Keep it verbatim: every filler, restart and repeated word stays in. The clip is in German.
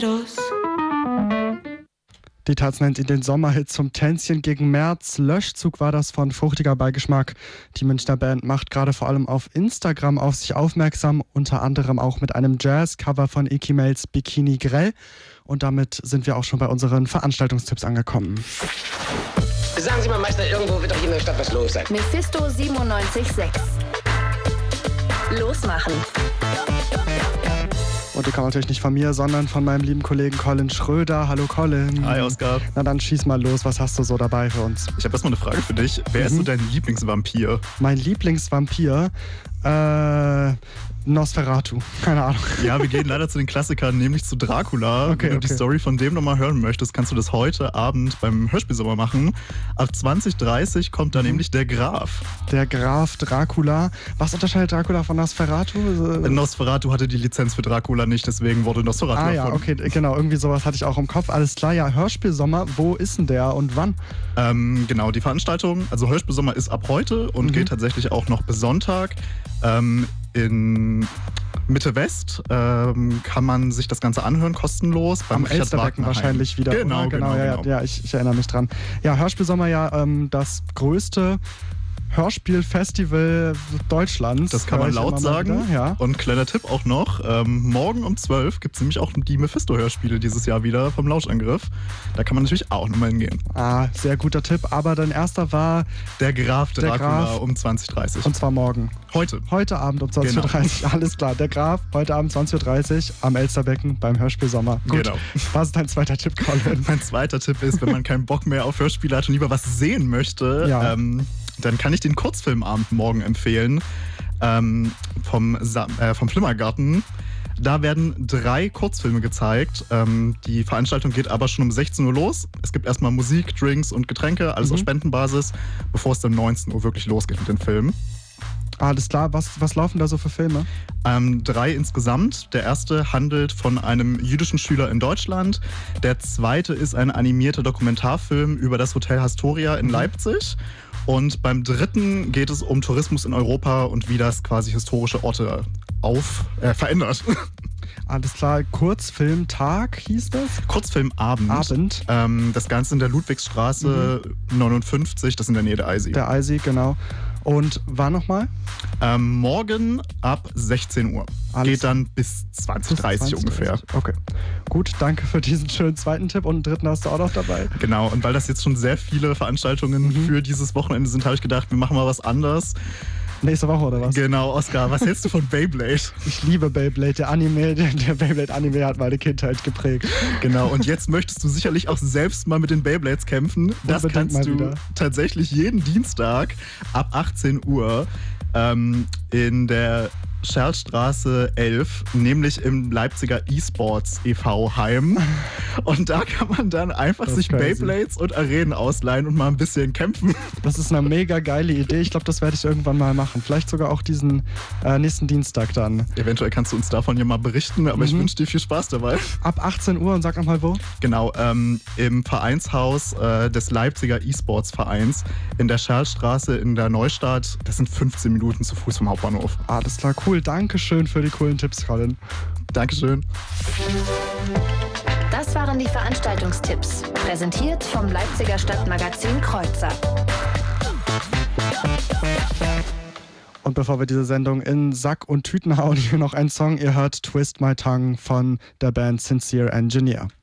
Die Taz nennt ihn den Sommerhit zum Tänzchen gegen März. Löschzug war das von Fruchtiger Beigeschmack. Die Münchner Band macht gerade vor allem auf Instagram auf sich aufmerksam, unter anderem auch mit einem Jazz-Cover von Icky Mails Bikini Grell. Und damit sind wir auch schon bei unseren Veranstaltungstipps angekommen. Sagen Sie mal, Meister, irgendwo wird doch hier in der Stadt was los sein. Mephisto siebenundneunzig Komma sechs. Losmachen. Und die kommen natürlich nicht von mir, sondern von meinem lieben Kollegen Colin Schröder. Hallo Colin. Hi Oskar. Na dann schieß mal los, was hast du so dabei für uns? Ich habe erstmal eine Frage für dich. Wer mhm. ist so dein Lieblingsvampir? Mein Lieblingsvampir? Äh... Nosferatu, keine Ahnung. Ja, wir gehen leider zu den Klassikern, nämlich zu Dracula. Okay, Wenn du okay. die Story von dem nochmal hören möchtest, kannst du das heute Abend beim Hörspielsommer machen. Ab zwanzig Uhr dreißig kommt da mhm. nämlich der Graf. Der Graf Dracula. Was unterscheidet Dracula von Nosferatu? Nosferatu hatte die Lizenz für Dracula nicht, deswegen wurde Nosferatu Ah ja, erfunden. okay, genau, irgendwie sowas hatte ich auch im Kopf. Alles klar, ja, Hörspielsommer, wo ist denn der und wann? Ähm, genau, die Veranstaltung, also Hörspielsommer ist ab heute und mhm. geht tatsächlich auch noch bis Sonntag. Ähm, in Mitte West ähm, kann man sich das Ganze anhören, kostenlos. Beim Am Elsterbecken wahrscheinlich wieder. Genau, oder? genau, genau, ja, genau. ja, ich, ich erinnere mich dran. Ja, Hörspielsommer ja ähm, das größte Hörspielfestival Deutschlands. Das kann man laut sagen. Wieder, ja. Und kleiner Tipp auch noch, ähm, morgen um zwölf gibt es nämlich auch die Mephisto-Hörspiele dieses Jahr wieder vom Lauschangriff. Da kann man natürlich auch nochmal hingehen. Ah, sehr guter Tipp. Aber dein erster war Der Graf Dracula der Graf, um zwanzig Uhr dreißig. Und zwar morgen. Heute. Heute Abend um zwanzig Uhr dreißig. Genau. Alles klar. Der Graf, heute Abend zwanzig Uhr dreißig am Elsterbecken beim Hörspielsommer. Gut. Genau. Was ist dein zweiter Tipp, Colin? Mein zweiter Tipp ist, wenn man keinen Bock mehr auf Hörspiele hat und lieber was sehen möchte, ja. ähm, dann kann ich den Kurzfilmabend morgen empfehlen ähm, vom, Sa- äh, vom Flimmergarten. Da werden drei Kurzfilme gezeigt. Ähm, die Veranstaltung geht aber schon um sechzehn Uhr los. Es gibt erstmal Musik, Drinks und Getränke, alles mhm. auf Spendenbasis, bevor es dann neunzehn Uhr wirklich losgeht mit den Filmen. Alles klar, was, was laufen da so für Filme? Ähm, drei insgesamt. Der erste handelt von einem jüdischen Schüler in Deutschland. Der zweite ist ein animierter Dokumentarfilm über das Hotel Astoria in mhm. Leipzig. Und beim dritten geht es um Tourismus in Europa und wie das quasi historische Orte auf, äh, verändert. Alles klar, Kurzfilmtag hieß das? Kurzfilmabend. Abend. Ähm, das Ganze in der Ludwigsstraße mhm. neunundfünfzig, das ist in der Nähe der Eisi. Der Eisi, genau. Und war nochmal? Ähm, morgen ab sechzehn Uhr. Alles Geht dann bis zwanzig Uhr dreißig ungefähr. Okay. Gut, danke für diesen schönen zweiten Tipp und einen dritten hast du auch noch dabei. Genau, und weil das jetzt schon sehr viele Veranstaltungen mhm. für dieses Wochenende sind, habe ich gedacht, wir machen mal was anderes. Nächste Woche oder was? Genau, Oskar, was hältst du von Beyblade? Ich liebe Beyblade, der Anime, der, der Beyblade-Anime hat meine Kindheit geprägt. Genau, und jetzt möchtest du sicherlich auch selbst mal mit den Beyblades kämpfen. Das Unbedingt kannst du wieder. tatsächlich jeden Dienstag ab achtzehn Uhr ähm, in der Scherlstraße elf, nämlich im Leipziger E-Sports e V Heim. Und da kann man dann einfach sich Beyblades und Arenen ausleihen und mal ein bisschen kämpfen. Das ist eine mega geile Idee. Ich glaube, das werde ich irgendwann mal machen. Vielleicht sogar auch diesen äh, nächsten Dienstag dann. Eventuell kannst du uns davon ja mal berichten, aber mhm. ich wünsche dir viel Spaß dabei. Ab achtzehn Uhr und sag nochmal wo? Genau, ähm, im Vereinshaus äh, des Leipziger E-Sports Vereins in der Scherlstraße in der Neustadt. Das sind fünfzehn Minuten zu Fuß vom Hauptbahnhof. Alles klar, cool. Dankeschön für die coolen Tipps, Colin. Dankeschön. Das waren die Veranstaltungstipps, präsentiert vom Leipziger Stadtmagazin Kreuzer. Und bevor wir diese Sendung in Sack und Tüten hauen, hier noch ein Song. Ihr hört Twist My Tongue von der Band Sincere Engineer.